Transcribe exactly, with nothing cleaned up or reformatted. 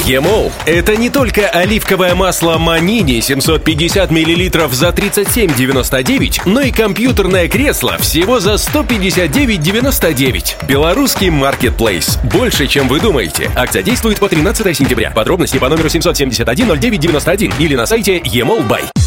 Е-мол – это не только оливковое масло Манини семьсот пятьдесят миллилитров за тридцать семь девяносто девять, но и компьютерное кресло всего за сто пятьдесят девять девяносто девять. Белорусский маркетплейс. Больше, чем вы думаете. Акция действует по тринадцатое сентября. Подробности по номеру семь семь один ноль девять девяносто один или на сайте e-mol.by.